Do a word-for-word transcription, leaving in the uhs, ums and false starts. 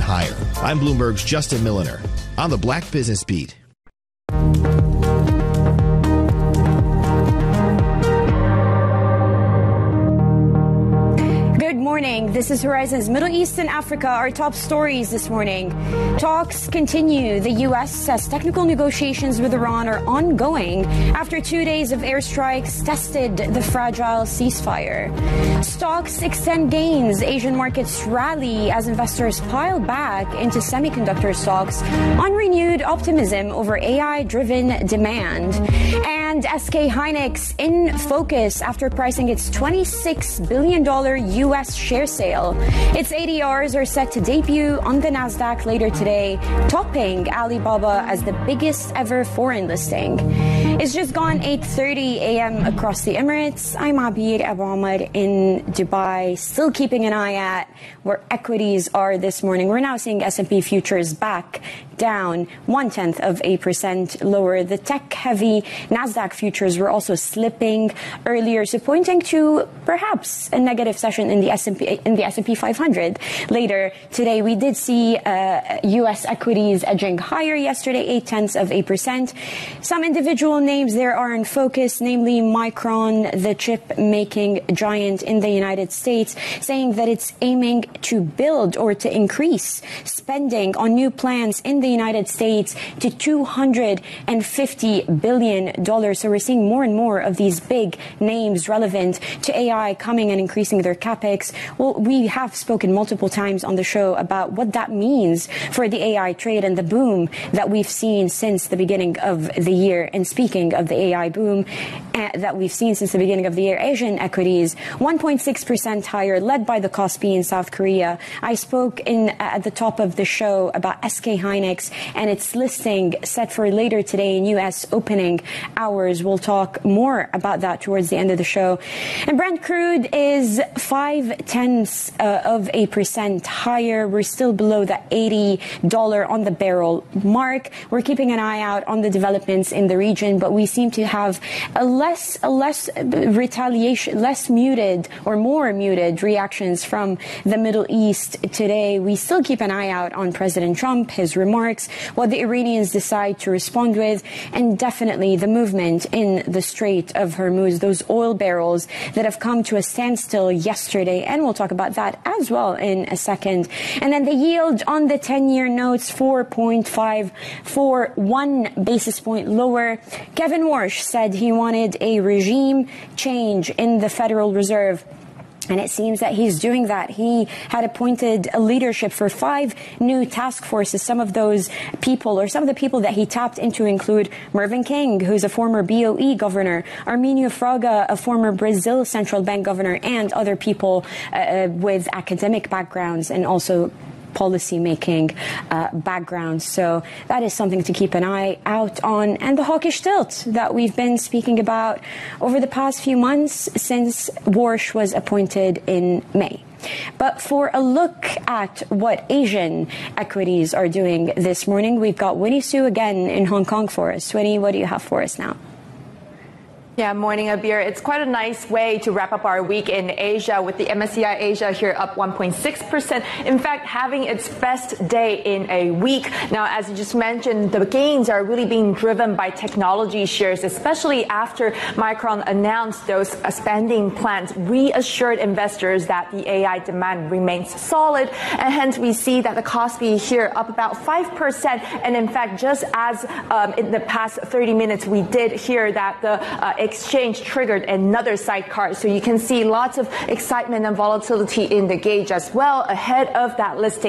higher. I'm Bloomberg's Justin Milliner on the Black Business Beat. Good morning. This is Horizon's Middle East and Africa. Our top stories this morning. Talks continue. The U S says technical negotiations with Iran are ongoing after two days of airstrikes tested the fragile ceasefire. Stocks extend gains. Asian markets rally as investors pile back into semiconductor stocks on renewed optimism over A I-driven demand. And S K Hynix in focus after pricing its twenty-six billion dollars U S share sale. Its A D Rs are set to debut on the Nasdaq later today, topping Alibaba as the biggest ever foreign listing. It's just gone eight thirty a.m. across the Emirates. I'm Abir Abu Amr in Dubai, still keeping an eye at where equities are this morning. We're now seeing S and P futures back down one-tenth of a percent lower. The tech-heavy Nasdaq futures were also slipping earlier, so pointing to perhaps a negative session in the S and P in the S and P five hundred later today. We did see uh, U S equities edging higher yesterday, eight-tenths of a percent. Some individual names there are in focus, namely Micron, the chip-making giant in the United States, saying that it's aiming to build or to increase spending on new plants in the United States to two hundred fifty billion dollars. So we're seeing more and more of these big names relevant to A I coming and increasing their capex. Well, we have spoken multiple times on the show about what that means for the A I trade and the boom that we've seen since the beginning of the year. And speaking of the A I boom uh, that we've seen since the beginning of the year, Asian equities one point six percent higher, led by the Kospi in South Korea. I spoke in uh, at the top of the show about S K Hynix and its listing set for later today in U S opening hours. We'll talk more about that towards the end of the show. And Brent crude is five tenths uh, of a percent higher. We're still below the eighty dollars on the barrel mark. We're keeping an eye out on the developments in the region, but we seem to have a less, a less retaliation, less muted or more muted reactions from the Middle East today. We still keep an eye out on President Trump, his remarks, what the Iranians decide to respond with, and definitely the movement in the Strait of Hormuz, those oil barrels that have come to a standstill yesterday. And we'll talk about that as well in a second. And then the yield on the ten-year notes, four point five four, one basis point lower. Kevin Warsh said he wanted a regime change in the Federal Reserve. And it seems that he's doing that. He had appointed a leadership for five new task forces. Some of those people, or some of the people that he tapped into, include Mervyn King, who's a former B O E governor, Arminio Fraga, a former Brazil Central Bank governor, and other people uh, with academic backgrounds and also policy-making uh, background. So that is something to keep an eye out on. And the hawkish tilt that we've been speaking about over the past few months since Warsh was appointed in May. But for a look at what Asian equities are doing this morning, we've got Winnie Su again in Hong Kong for us. Winnie, what do you have for us now? Yeah, morning, Abir. It's quite a nice way to wrap up our week in Asia, with the M S C I Asia here up one point six percent. In fact, having its best day in a week. Now, as you just mentioned, the gains are really being driven by technology shares, especially after Micron announced those spending plans, reassured investors that the A I demand remains solid. And hence, we see that the Kospi here up about five percent. And in fact, just as um, in the past thirty minutes, we did hear that the uh, exchange triggered another sidecar. So you can see lots of excitement and volatility in the gauge as well ahead of that listing